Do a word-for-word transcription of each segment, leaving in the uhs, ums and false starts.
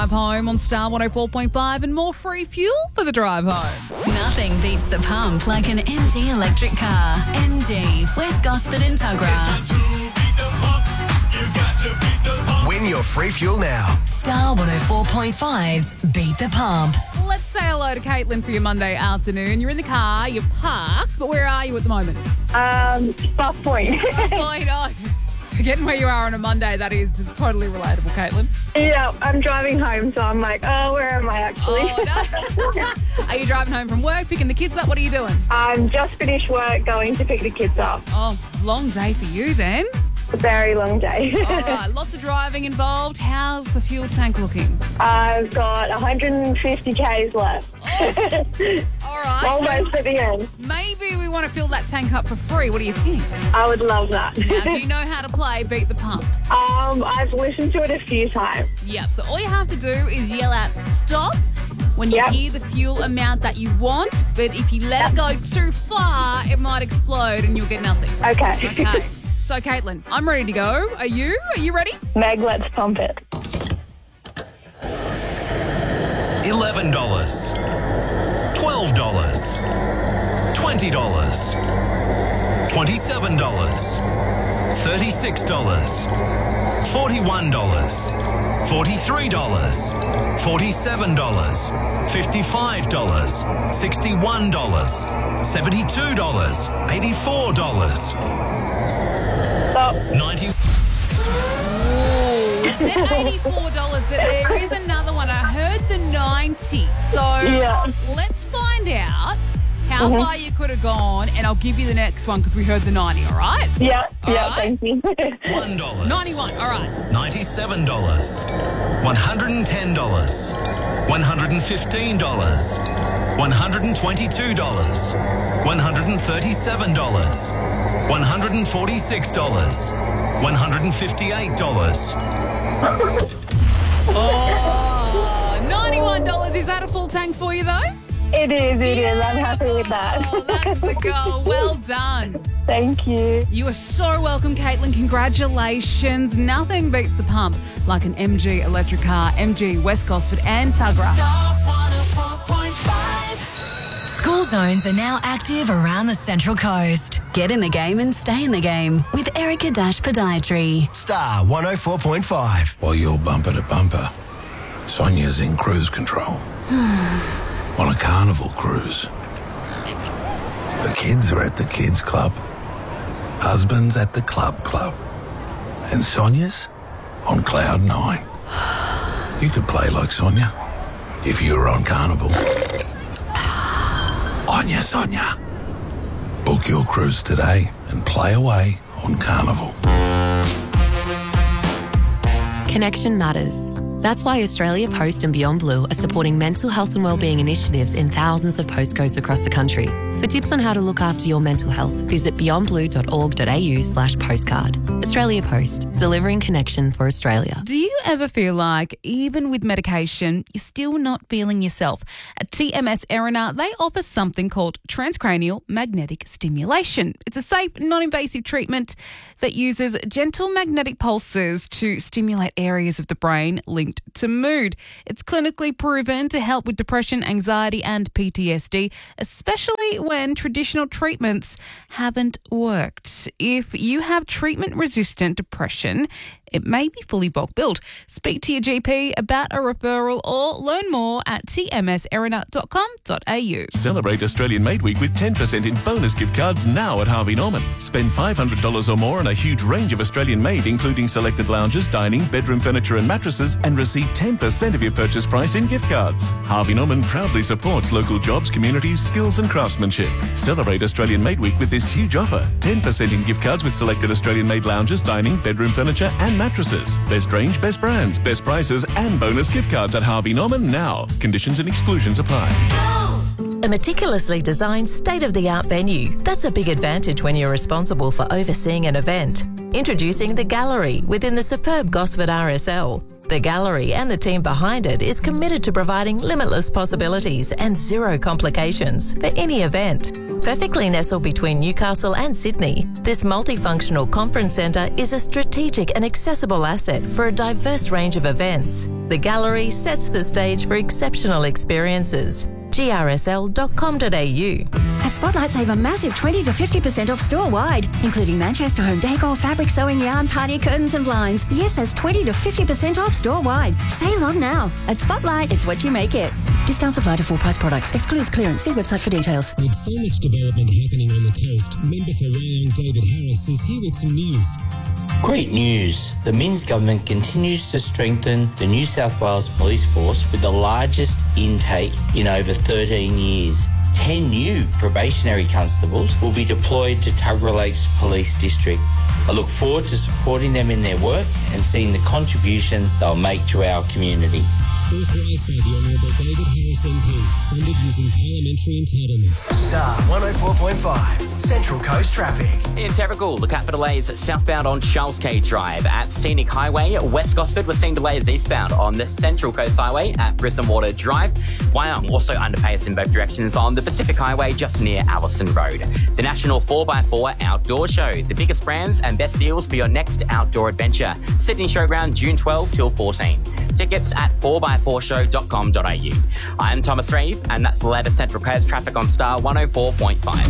Drive home on Star one oh four point five and more free fuel for the drive home. Nothing beats the pump like an M G electric car. M G, West Gosford and Tuggerah. Win your free fuel now. Star one oh four point five's Beat the Pump. Let's say hello to Caitlin for your Monday afternoon. You're in the car, you're parked, but where are you at the moment? Um, Spark Point. Point, oh, forgetting where you are on a Monday, that is totally relatable, Caitlin. Yeah, I'm driving home, so I'm like, oh, where am I actually? Oh, no. Are you driving home from work, picking the kids up? What are you doing? I'm just finished work, going to pick the kids up. Oh, long day for you then. A very long day. All right, lots of driving involved. How's the fuel tank looking? I've got one hundred fifty kays left. Oh. All right. Almost so at the end. maybe we want to fill that tank up for free. What do you think? I would love that. Now, do you know how to play Beat the Pump? um, I've listened to it a few times. Yep, so all you have to do is yell out stop when you Yep. hear the fuel amount that you want, but if you let it go too far, it might explode and you'll get nothing. Okay. Okay. So, Caitlin, I'm ready to go. Are you? Are you ready? Meg, let's pump it. eleven dollars. twelve dollars. twenty dollars. twenty-seven dollars. thirty-six dollars. forty-one dollars. forty-three dollars. forty-seven dollars. fifty-five dollars. sixty-one dollars. seventy-two dollars. eighty-four dollars. Stop. ninety. I said eighty-four dollars, but there is another one. I heard the ninety. So Yeah. let's find out how Mhm. far you could have gone, and I'll give you the next one because we heard the ninety, all right? Yeah, All yeah, right. thank you. one dollar. ninety-one, all right. ninety-seven dollars. one hundred ten dollars. one hundred fifteen dollars. one hundred twenty-two dollars. one hundred thirty-seven dollars. one hundred forty-six dollars. one hundred fifty-eight dollars. Oh, ninety-one dollars. Is that a full tank for you, though? It is, it is. I'm happy with that. Oh, that's the goal. Well done. Thank you. You are so welcome, Caitlin. Congratulations. Nothing beats the pump like an M G electric car. M G, West Gosford and Tuggerah. Star one oh four point five. School zones are now active around the Central Coast. Get in the game and stay in the game with Erica Dash Podiatry. Star one oh four point five. While you're bumper to bumper, Sonia's in cruise control. On a carnival cruise. The kids are at the kids club. Husband's at the club club. And Sonia's on cloud nine. You could play like Sonia if you were on carnival. Onya Sonia. Book your cruise today and play away on Carnival. Connection matters. That's why Australia Post and Beyond Blue are supporting mental health and wellbeing initiatives in thousands of postcodes across the country. For tips on how to look after your mental health, visit beyondblue.org.au slash postcard. Australia Post, delivering connection for Australia. Do you ever feel like, even with medication, you're still not feeling yourself? At T M S Erina, they offer something called transcranial magnetic stimulation. It's a safe, non-invasive treatment that uses gentle magnetic pulses to stimulate areas of the brain linked to mood. It's clinically proven to help with depression, anxiety and P T S D, especially when traditional treatments haven't worked. If you have treatment-resistant depression, it may be fully bulk billed. Speak to your G P about a referral or learn more at t m s erina dot com dot a u. Celebrate Australian Made Week with ten percent in bonus gift cards now at Harvey Norman. Spend five hundred dollars or more on a huge range of Australian made, including selected lounges, dining, bedroom furniture and mattresses, and receive ten percent of your purchase price in gift cards. Harvey Norman proudly supports local jobs, communities, skills and craftsmanship. Celebrate Australian Made Week with this huge offer. ten percent in gift cards with selected Australian made lounges, dining, bedroom furniture and mattresses. Best range, best brands, best prices and bonus gift cards at Harvey Norman now. Conditions and exclusions apply. A meticulously designed, state-of-the-art venue. That's a big advantage when you're responsible for overseeing an event. Introducing The Gallery within the superb Gosford R S L. The Gallery and the team behind it is committed to providing limitless possibilities and zero complications for any event. Perfectly nestled between Newcastle and Sydney, this multifunctional conference centre is a strategic and accessible asset for a diverse range of events. The Gallery sets the stage for exceptional experiences. G R S L dot com dot a u. At Spotlight, save a massive twenty to fifty percent off store-wide, including Manchester home decor, fabric, sewing, yarn, party curtains and blinds. Yes, that's twenty to fifty percent off store-wide. Sale on now. At Spotlight, it's what you make it. Discounts apply to full-price products. Excludes clearance. See website for details. With so much development happening on the coast, member for Rayong David Harris is here with some news. Great news. The Minns government continues to strengthen the New South Wales Police Force with the largest intake in over thirteen years. ten new probationary constables will be deployed to Tuggerah Lakes Police District. I look forward to supporting them in their work and seeing the contribution they'll make to our community. Authorised by the Honourable David Harris M P, funded using parliamentary entitlements. Star one oh four point five, Central Coast Traffic. In Terrigal, look out for delays southbound on Charles K Drive. At Scenic Highway, West Gosford, we're seeing delays eastbound on the Central Coast Highway at Brisbane Water Drive. Wyong also underpass in both directions on the Pacific Highway just near Allison Road. The National four by four Outdoor Show, the biggest brands and best deals for your next outdoor adventure. Sydney Showground, June twelfth till fourteenth. Tickets at four by four show dot com dot a u. I'm Thomas Reeve, and that's the latest Central Coast traffic on Star one oh four point five.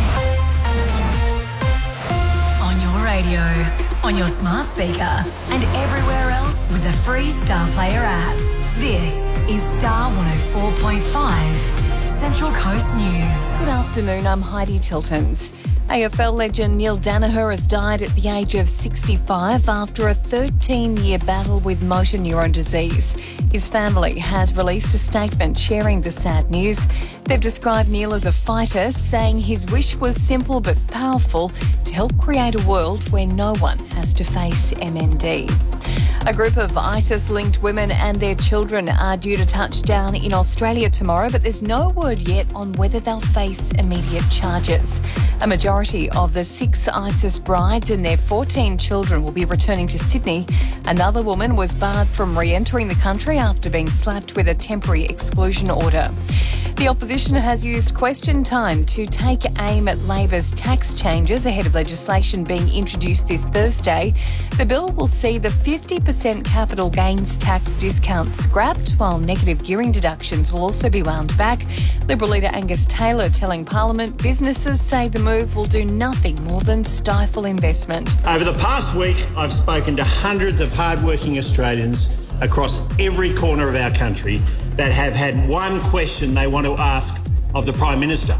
On your radio, on your smart speaker, and everywhere else with the free Star Player app. This is Star one oh four point five, Central Coast News. Good afternoon, I'm Heidi Tiltons. A F L legend Neil Danaher has died at the age of sixty-five after a thirteen-year battle with motor neuron disease. His family has released a statement sharing the sad news. They've described Neil as a fighter, saying his wish was simple but powerful to help create a world where no one has to face M N D. A group of ISIS-linked women and their children are due to touch down in Australia tomorrow, but there's no word yet on whether they'll face immediate charges. A majority of the six ISIS brides and their fourteen children will be returning to Sydney. Another woman was barred from re-entering the country after being slapped with a temporary exclusion order. The opposition has used question time to take aim at Labor's tax changes ahead of legislation being introduced this Thursday. The bill will see the fifty percent capital gains tax discount scrapped, while negative gearing deductions will also be wound back. Liberal leader Angus Taylor telling Parliament businesses say the move will do nothing more than stifle investment. Over the past week, I've spoken to hundreds of hard-working Australians across every corner of our country that have had one question they want to ask of the Prime Minister.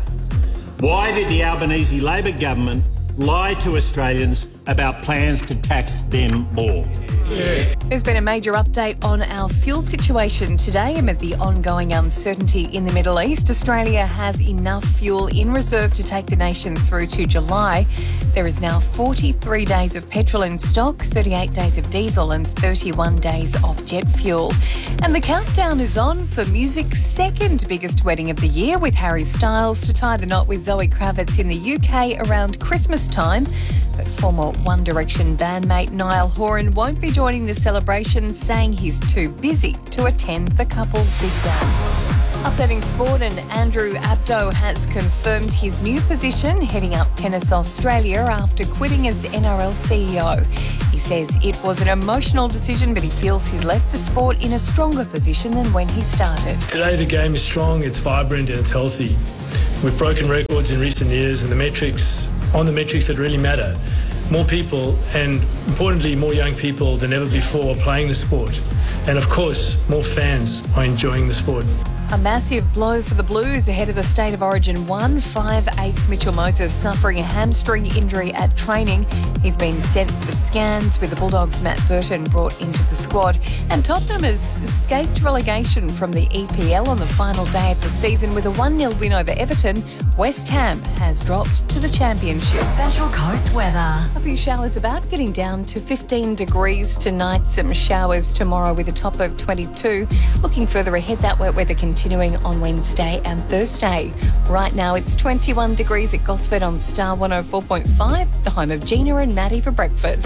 Why did the Albanese Labor government lie to Australians about plans to tax them more? Yeah. There's been a major update on our fuel situation today amid the ongoing uncertainty in the Middle East. Australia has enough fuel in reserve to take the nation through to July. There is now forty-three days of petrol in stock, thirty-eight days of diesel and thirty-one days of jet fuel. And the countdown is on for music's second biggest wedding of the year, with Harry Styles to tie the knot with Zoe Kravitz in the U K around Christmas time. But former One Direction bandmate Niall Horan won't be joining the celebration, saying he's too busy to attend the couple's big day. Updating sport, and Andrew Abdo has confirmed his new position heading up Tennis Australia after quitting as N R L C E O. He says it was an emotional decision, but he feels he's left the sport in a stronger position than when he started. Today the game is strong, it's vibrant and it's healthy. We've broken records in recent years, and the metrics, on the metrics that really matter. More people, and importantly more young people than ever before, are playing the sport. And of course, more fans are enjoying the sport. A massive blow for the Blues ahead of the State of Origin one. five-eighth Mitchell Moses suffering a hamstring injury at training. He's been sent for scans, with the Bulldogs' Matt Burton brought into the squad. And Tottenham has escaped relegation from the E P L on the final day of the season with a one nil win over Everton. West Ham has dropped to the Championship. Central Coast weather. A few showers about, getting down to fifteen degrees tonight. Some showers tomorrow with a top of twenty-two. Looking further ahead, that wet weather continuing on Wednesday and Thursday. Right now it's twenty-one degrees at Gosford on Star one oh four point five, the home of Gina and Maddie for breakfast.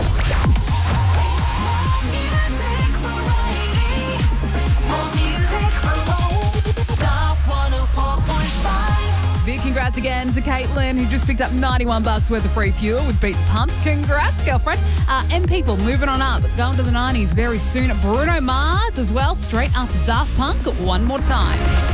Big congratulations congrats again to Caitlin, who just picked up ninety-one bucks worth of free fuel with Beat the Pump. Congrats, girlfriend. Uh, and people moving on up, going to the nineties very soon. Bruno Mars as well, straight after Daft Punk one more time.